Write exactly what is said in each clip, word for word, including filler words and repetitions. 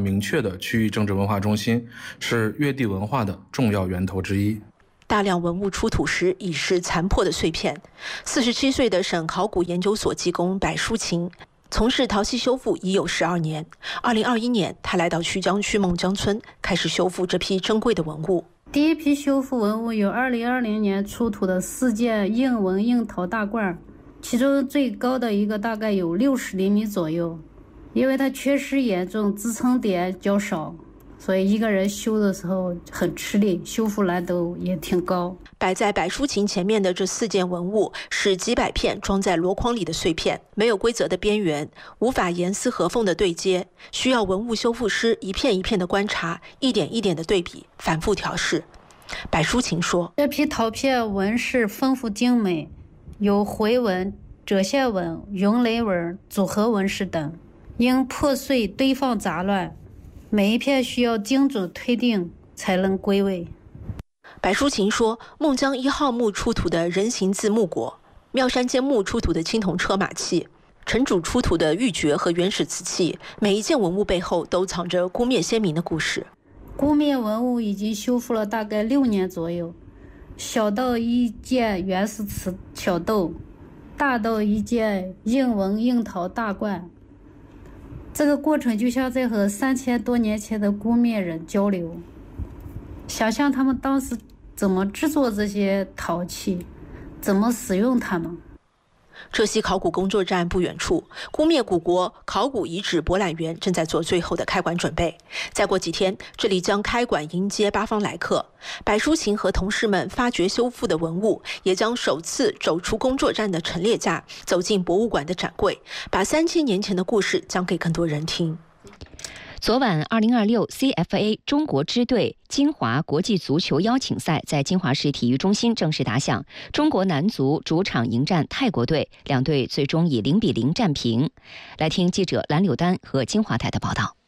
明确的区域政治文化中心，是越地文化的重要源头之一。 大量文物出土时已是残破的碎片。四十七岁的省考古研究所技工柏淑琴从事陶器修复已有十二年。二零二一年，他来到曲江区孟江村，开始修复这批珍贵的文物。 第一批修复文物有二零二零年出土的四件硬纹硬陶大罐，其中最高的一个大概有六十厘米左右。因为它缺失严重，支撑点较少，所以一个人修的时候很吃力，修复难度也挺高。 摆在柏淑琴前面的这四件文物是几百片装在箩筐里的碎片，没有规则的边缘，无法严丝合缝的对接，需要文物修复师一片一片的观察，一点一点的对比，反复调试。柏淑琴说， 这批陶片纹饰丰富精美，有回纹、折线纹、云雷纹、组合纹饰等，因破碎堆放杂乱，每一片需要精准推定才能归位。 柏淑琴说，孟江一号墓出土的人形字木椁，妙山间墓出土的青铜车马器，城主出土的玉珏和原始瓷器，每一件文物背后都藏着姑灭先民的故事。 姑灭文物已经修复了大概六年左右，小到一件原始瓷小豆，大到一件硬纹硬陶大罐。这个过程就像在和三千多年前的姑灭人交流，想象他们当时怎么制作这些陶器，怎么使用它们。 浙西考古工作站不远处，姑灭古国考古遗址博览园正在做最后的开馆准备。再过几天，这里将开馆迎接八方来客。柏淑琴和同事们发掘修复的文物，也将首次走出工作站的陈列架，走进博物馆的展柜，把三千年前的故事讲给更多人听。 昨晚二零二六 C F A 中国支队金华国际足球邀请赛在金华市体育中心正式打响，中国男足主场迎战泰国队，两队最终以零比零战平。来听记者蓝柳丹和金华台的报道。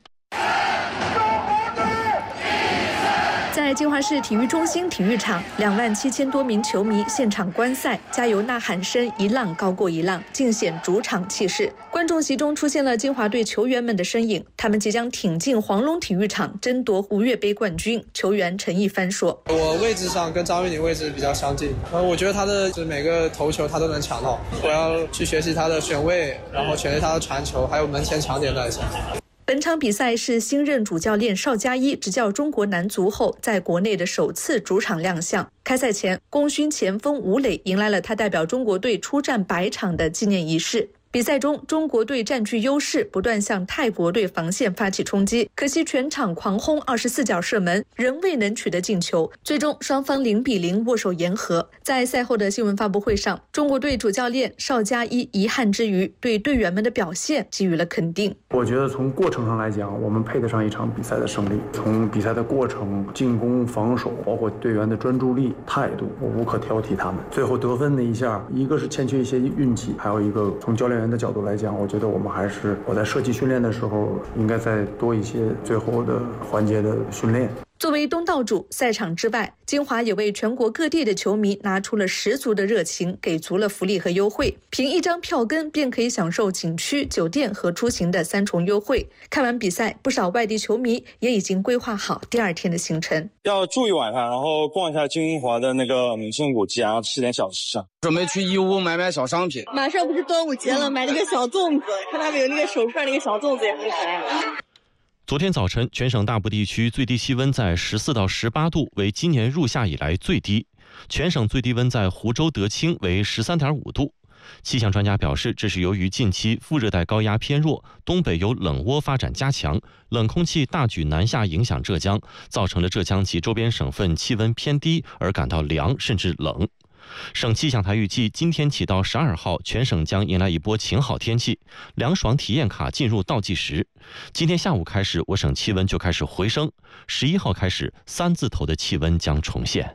在金华市体育中心体育场，两万七千多名球迷现场观赛，加油呐喊声一浪高过一浪，尽显主场气势。观众席中出现了金华队球员们的身影，他们即将挺进黄龙体育场争夺吴越杯冠军。球员陈一帆说：“ 我位置上跟张玉宁位置比较相近，呃，我觉得他的就是每个头球他都能抢到，我要去学习他的选位，然后学习他的传球，还有门前抢点那些。” 本场比赛是新任主教练邵佳一执教中国男足后在国内的首次主场亮相。开赛前，功勋前锋吴磊迎来了他代表中国队出战百场的纪念仪式。比赛中，中国队占据优势，不断向泰国队防线发起冲击，可惜全场狂轰二十四脚射门，仍未能取得进球。最终，双方零比零握手言和。在赛后的新闻发布会上，中国队主教练邵佳一遗憾之余，对队员们的表现给予了肯定。 我觉得从过程上来讲，我们配得上一场比赛的胜利。从比赛的过程、进攻、防守，包括队员的专注力、态度，我无可挑剔他们。最后得分那一下，一个是欠缺一些运气，还有一个从教练员的角度来讲，我觉得我们还是我在设计训练的时候应该再多一些最后的环节的训练。 作为东道主，赛场之外，金华也为全国各地的球迷拿出了十足的热情，给足了福利和优惠。凭一张票根便可以享受景区、酒店和出行的三重优惠。看完比赛，不少外地球迷也已经规划好第二天的行程， 要住一晚上，然后逛一下金华的那个名胜古迹，然后吃点小吃。 准备去义乌买买小商品。 马上不是端午节了，买那个小粽子，看他们有那个手串，那个小粽子也很可爱。 昨天早晨，全省大部地区最低气温在十四到十八度，为今年入夏以来最低。全省最低温在湖州德清为十三点五度。气象专家表示，这是由于近期副热带高压偏弱，东北有冷涡发展加强，冷空气大举南下影响浙江，造成了浙江及周边省份气温偏低而感到凉甚至冷。省气象台预计，今天起到十二号，全省将迎来一波晴好天气，凉爽体验卡进入倒计时。今天下午开始，我省气温就开始回升，十一号开始，三字头的气温将重现。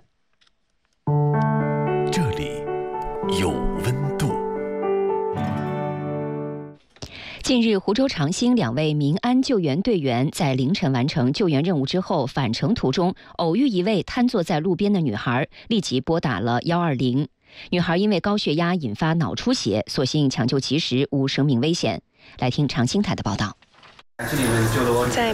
这里有温度。 近日，湖州长兴两位民安救援队员在凌晨完成救援任务之后，返程途中偶遇一位瘫坐在路边的女孩，立即拨打了一二零。女孩因为高血压引发脑出血，所幸抢救及时，无生命危险。来听长兴台的报道。 在